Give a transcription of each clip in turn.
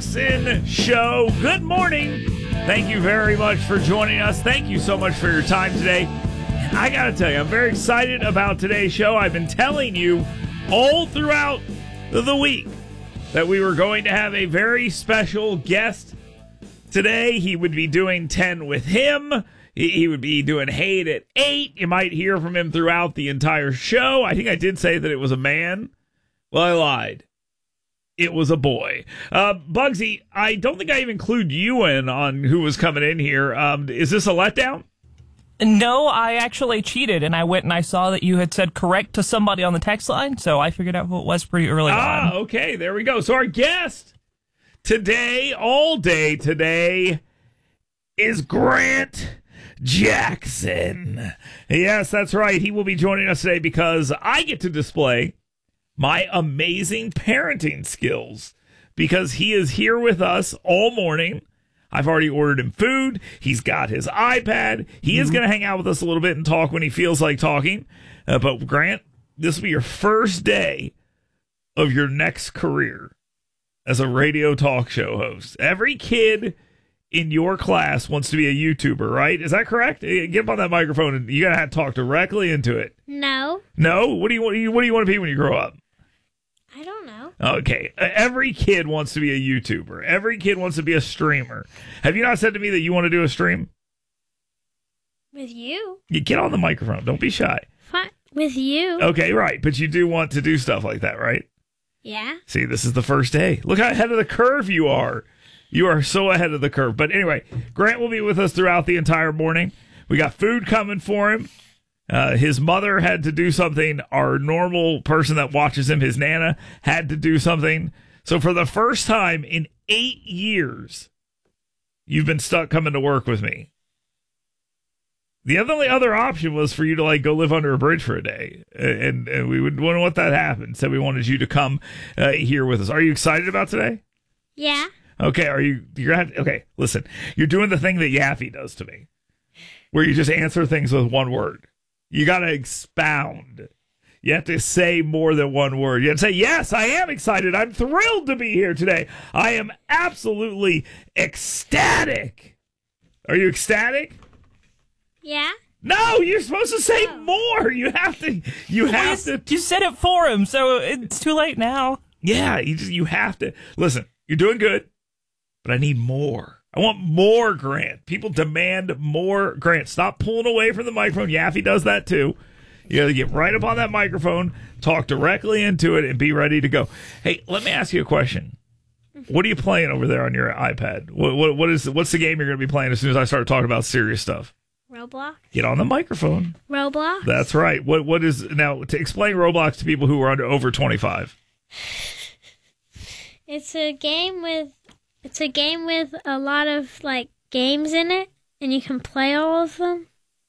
Jackson Show. Good morning. Thank you very much for joining us. Thank you so much for your time today. I got to tell you, I'm very excited about today's show. I've been telling you all throughout the week that we were going to have a very special guest today. He would be doing 10 with him. He would be doing Hate at 8. You might hear from him throughout the entire show. I think I did say that it was a man. Well, I lied. It was a boy. Bugsy, I don't think I even include you in on who was coming in here. Is this a letdown? No, I actually cheated, and I went and I saw that you had said correct to somebody on the text line, so I figured out who it was pretty early on. Okay, there we go. So our guest today, all day today, is Grant Jackson. Yes, that's right. He will be joining us today because I get to display my amazing parenting skills because he is here with us all morning. I've already ordered him food. He's got his iPad. He is going to hang out with us a little bit and talk when he feels like talking. But Grant, this will be your first day of your next career as a radio talk show host. Every kid in your class wants to be a YouTuber, right? Is that correct? Get up on that microphone and you got to have to talk directly into it. No. No? What do you want to be when you grow up? I don't know. Okay. Every kid wants to be a YouTuber. Every kid wants to be a streamer. Have you not said to me that you want to do a stream? With you? You get on the microphone. Don't be shy. Fine. With you? Okay, right. But you do want to do stuff like that, right? Yeah. See, this is the first day. Look how ahead of the curve you are. You are so ahead of the curve. But anyway, Grant will be with us throughout the entire morning. We got food coming for him. His mother had to do something. Our normal person that watches him, his Nana, had to do something. So for the first time in 8 years, you've been stuck coming to work with me. The only other option was for you to go live under a bridge for a day. And we wouldn't want that to happen. So we wanted you to come here with us. Are you excited about today? Yeah. Okay, okay, listen. You're doing the thing that Yaffee does to me, where you just answer things with one word. You got to expound. You have to say more than one word. You have to say, yes, I am excited. I'm thrilled to be here today. I am absolutely ecstatic. Are you ecstatic? Yeah. No, you're supposed to say more. You have to. You said it for him, so it's too late now. Yeah, you have to. Listen, you're doing good, but I need more. I want more Grant. People demand more Grant. Stop pulling away from the microphone. Yaffee does that too. You got to get right up on that microphone, talk directly into it, and be ready to go. Hey, let me ask you a question. What are you playing over there on your iPad? What's the game you're going to be playing as soon as I start talking about serious stuff? Roblox. Get on the microphone. Roblox. That's right. What is now to explain Roblox to people who are over 25? It's a game with a lot of games in it, and you can play all of them.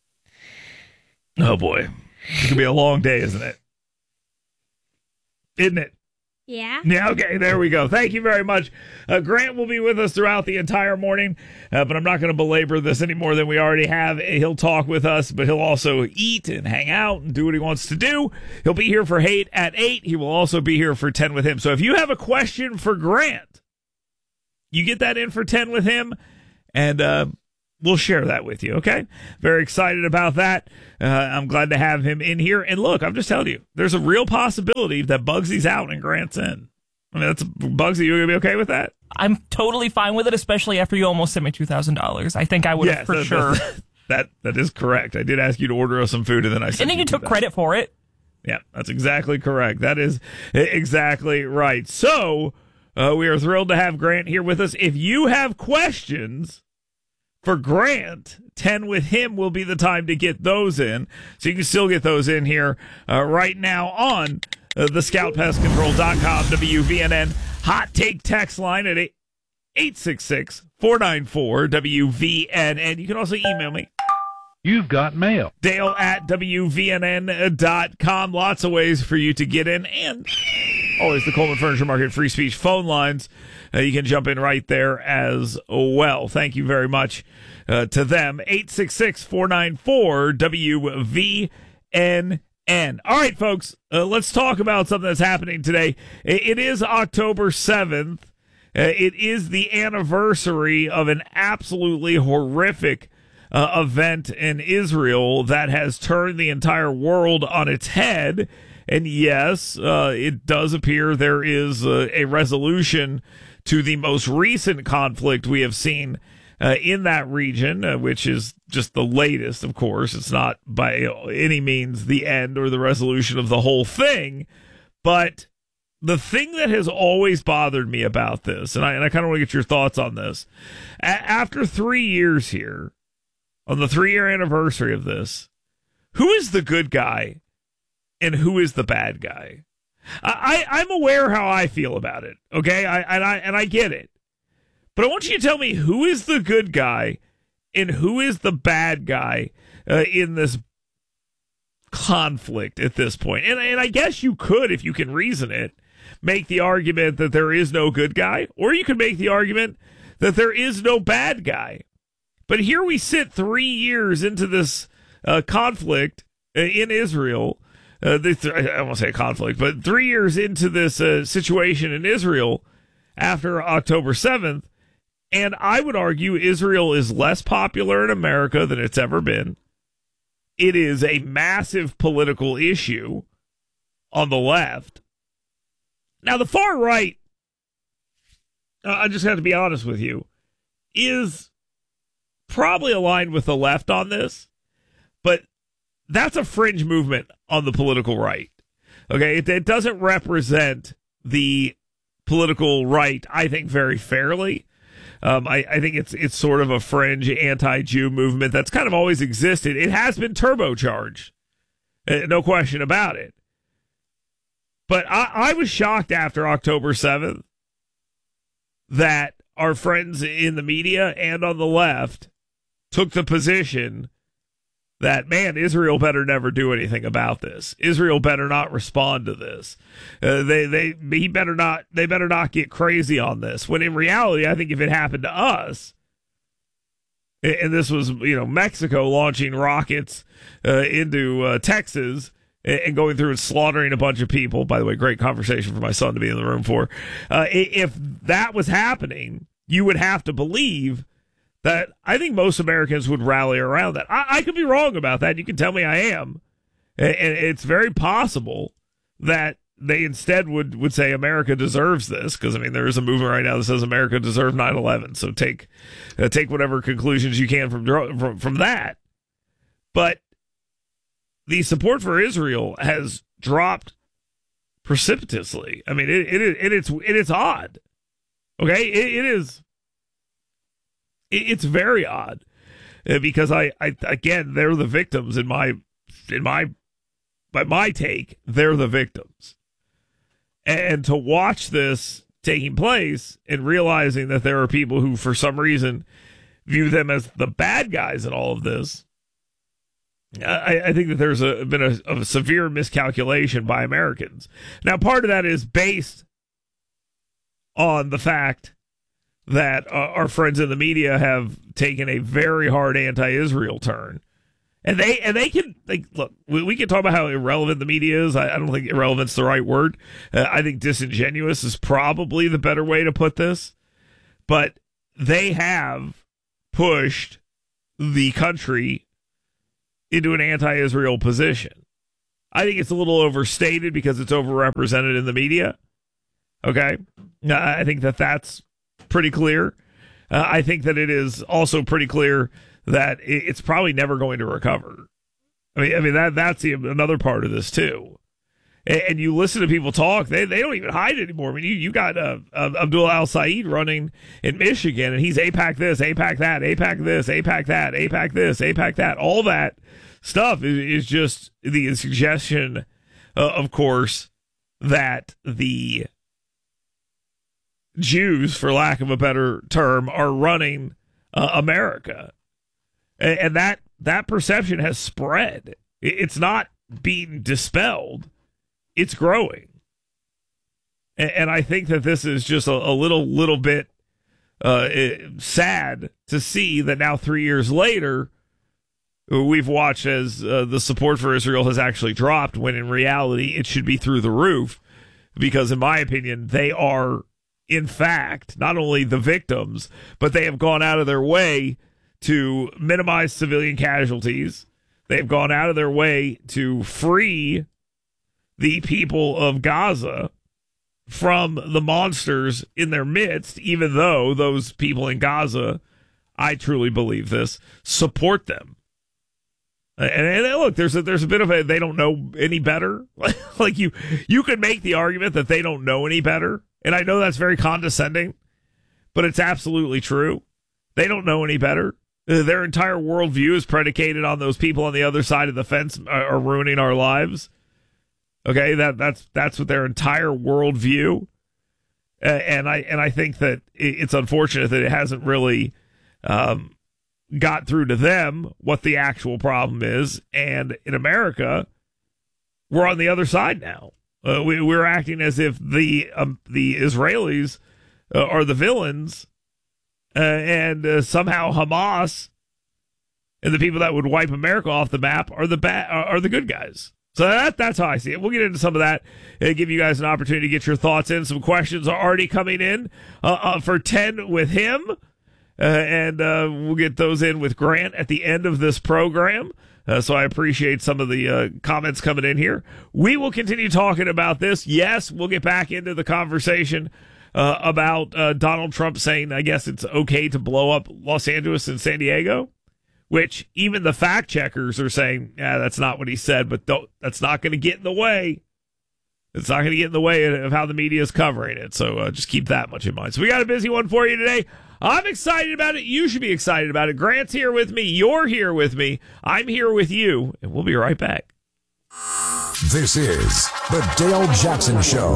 Oh boy, it could be a long day, isn't it? Isn't it? Yeah. Yeah, okay, there we go. Thank you very much. Grant will be with us throughout the entire morning, but I'm not going to belabor this any more than we already have. He'll talk with us, but he'll also eat and hang out and do what he wants to do. He'll be here for Hate at 8. He will also be here for 10 with him. So if you have a question for Grant, you get that in for 10 with him, and we'll share that with you, okay? Very excited about that. I'm glad to have him in here. And look, I'm just telling you, there's a real possibility that Bugsy's out and Grant's in. I mean, that's Bugsy. You going to be okay with that? I'm totally fine with it, especially after you almost sent me $2,000. I think I would have for sure. That is correct. I did ask you to order us some food, and then I sent and then you took credit for it. Yeah, that's exactly correct. That is exactly right. So we are thrilled to have Grant here with us. If you have questions for Grant, 10 with him will be the time to get those in. So you can still get those in here right now on the ScoutPestControl.com WVNN Hot Take text line at 866-494-WVNN. You can also email me. You've got mail. Dale at WVNN.com. Lots of ways for you to get in. And always the Coleman Furniture Market free speech phone lines. You can jump in right there as well. Thank you very much to them. 866-494-WVNN. All right, folks, let's talk about something that's happening today. It is October 7th. It is the anniversary of an absolutely horrific event in Israel that has turned the entire world on its head. And yes, it does appear there is a resolution to the most recent conflict we have seen in that region, which is just the latest, of course. It's not by any means the end or the resolution of the whole thing. But the thing that has always bothered me about this, and I kind of want to get your thoughts on this, after 3 years here, on the 3-year anniversary of this, who is the good guy and who is the bad guy? I'm aware how I feel about it, okay? I get it. But I want you to tell me who is the good guy and who is the bad guy in this conflict at this point. And I guess you could, if you can reason it, make the argument that there is no good guy, or you could make the argument that there is no bad guy. But here we sit 3 years into this conflict in Israel. I won't say a conflict, but 3 years into this situation in Israel after October 7th. And I would argue Israel is less popular in America than it's ever been. It is a massive political issue on the left. Now, the far right, I just have to be honest with you, is probably aligned with the left on this, but that's a fringe movement on the political right. Okay, it doesn't represent the political right, I think, very fairly. I think it's sort of a fringe anti-Jew movement that's kind of always existed. It has been turbocharged, no question about it. But I was shocked after October 7th that our friends in the media and on the left took the position that, man, Israel better never do anything about this. Israel better not respond to this. They better not get crazy on this. When in reality, I think if it happened to us, and this was, Mexico launching rockets into Texas and going through and slaughtering a bunch of people. By the way, great conversation for my son to be in the room for. If that was happening, you would have to believe that I think most Americans would rally around that. I could be wrong about that. You can tell me I am. And it's very possible that they instead would say America deserves this, because, there is a movement right now that says America deserved 9/11. So take whatever conclusions you can from that. But the support for Israel has dropped precipitously. It's odd. Okay, it is. It's very odd because again, they're the victims by my take, they're the victims. And to watch this taking place and realizing that there are people who, for some reason, view them as the bad guys in all of this, I think that there's been a severe miscalculation by Americans. Now, part of that is based on the fact that our friends in the media have taken a very hard anti-Israel turn. And they can look. We can talk about how irrelevant the media is. I don't think irrelevant's the right word. I think disingenuous is probably the better way to put this. But they have pushed the country into an anti-Israel position. I think it's a little overstated because it's overrepresented in the media. Okay, I think that's pretty clear. I think that it is also pretty clear that it's probably never going to recover. That's another part of this too. And you listen to people talk; they don't even hide anymore. You got Abdul Al-Said running in Michigan, and he's AIPAC this, AIPAC that, AIPAC this, AIPAC that, AIPAC this, AIPAC that. All that stuff is just the suggestion, of course, that the Jews, for lack of a better term, are running America. And that perception has spread. It's not being dispelled. It's growing. And I think that this is just a little bit sad to see that now 3 years later, we've watched as the support for Israel has actually dropped, when in reality it should be through the roof. Because in my opinion, they are in fact, not only the victims, but they have gone out of their way to minimize civilian casualties. They've gone out of their way to free the people of Gaza from the monsters in their midst, even though those people in Gaza, I truly believe this, support them. And look, there's a bit of a they don't know any better. Like you could make the argument that they don't know any better, and I know that's very condescending, but it's absolutely true. They don't know any better. Their entire worldview is predicated on those people on the other side of the fence are ruining our lives. Okay, that's what their entire worldview, and I think that it's unfortunate that it hasn't really got through to them what the actual problem is. And in America, we're on the other side now. We're acting as if the Israelis are the villains, and somehow Hamas and the people that would wipe America off the map are the good guys. So that's how I see it. We'll get into some of that and give you guys an opportunity to get your thoughts in. Some questions are already coming in for 10 with him. And we'll get those in with Grant at the end of this program. So I appreciate some of the comments coming in here. We will continue talking about this. Yes, we'll get back into the conversation about Donald Trump saying, I guess it's okay to blow up Los Angeles and San Diego, which even the fact checkers are saying, yeah, that's not what he said, but that's not going to get in the way. It's not going to get in the way of how the media is covering it. So just keep that much in mind. So we got a busy one for you today. I'm excited about it. You should be excited about it. Grant's here with me. You're here with me. I'm here with you. And we'll be right back. This is the Dale Jackson Show.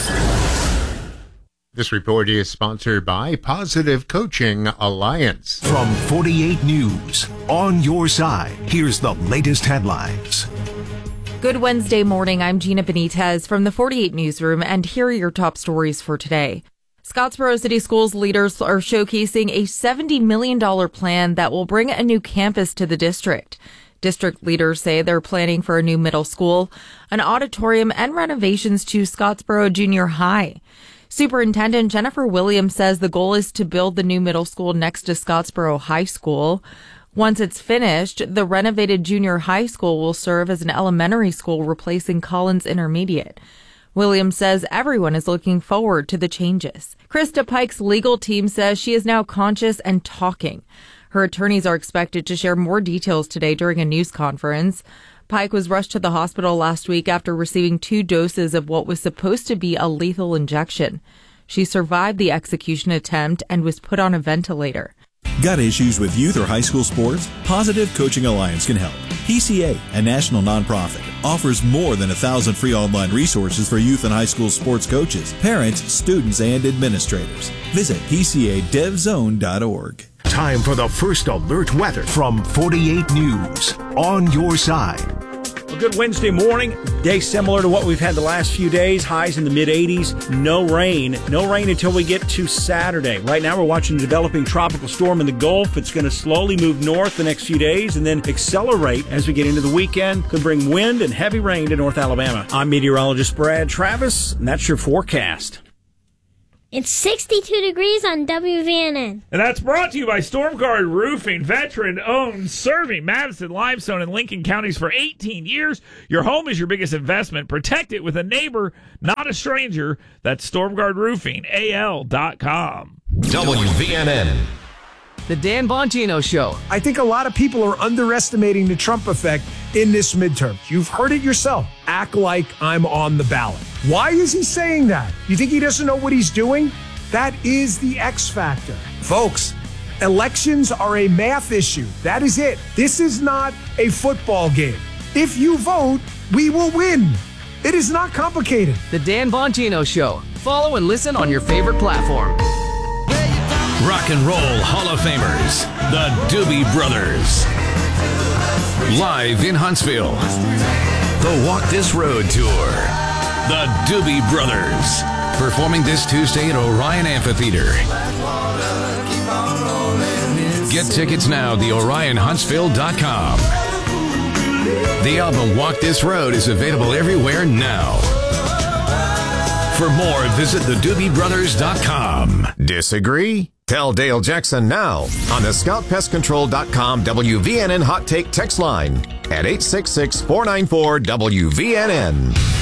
This report is sponsored by Positive Coaching Alliance. From 48 News, on your side, here's the latest headlines. Good Wednesday morning. I'm Gina Benitez from the 48 Newsroom, and here are your top stories for today. Scottsboro City Schools leaders are showcasing a $70 million plan that will bring a new campus to the district. District leaders say they're planning for a new middle school, an auditorium, and renovations to Scottsboro Junior High. Superintendent Jennifer Williams says the goal is to build the new middle school next to Scottsboro High School. Once it's finished, the renovated junior high school will serve as an elementary school, replacing Collins Intermediate. Williams says everyone is looking forward to the changes. Krista Pike's legal team says she is now conscious and talking. Her attorneys are expected to share more details today during a news conference. Pike was rushed to the hospital last week after receiving 2 doses of what was supposed to be a lethal injection. She survived the execution attempt and was put on a ventilator. Got issues with youth or high school sports? Positive Coaching Alliance can help. PCA, a national nonprofit, offers more than 1,000 free online resources for youth and high school sports coaches, parents, students, and administrators. Visit PCADevZone.org. Time for the first alert weather from 48 News, on your side. Well, good Wednesday morning. Day similar to what we've had the last few days. Highs in the mid-80s. No rain. No rain until we get to Saturday. Right now we're watching a developing tropical storm in the Gulf. It's going to slowly move north the next few days and then accelerate as we get into the weekend. Could bring wind and heavy rain to North Alabama. I'm meteorologist Brad Travis, and that's your forecast. It's 62 degrees on WVNN. And that's brought to you by Stormguard Roofing, veteran-owned, serving Madison, Limestone, and Lincoln counties for 18 years. Your home is your biggest investment. Protect it with a neighbor, not a stranger. That's StormguardRoofingAL.com. WVNN. The Dan Bongino Show. I think a lot of people are underestimating the Trump effect in this midterm. You've heard it yourself. Act like I'm on the ballot. Why is he saying that? You think he doesn't know what he's doing? That is the X factor. Folks, elections are a math issue. That is it. This is not a football game. If you vote, we will win. It is not complicated. The Dan Bongino Show. Follow and listen on your favorite platform. Rock and Roll Hall of Famers, the Doobie Brothers. Live in Huntsville. The Walk This Road Tour. The Doobie Brothers. Performing this Tuesday at Orion Amphitheater. Get tickets now at theorionhuntsville.com. The album Walk This Road is available everywhere now. For more, visit theDoobieBrothers.com. Disagree? Tell Dale Jackson now on the ScoutPestControl.com WVNN Hot Take text line at 866-494-WVNN.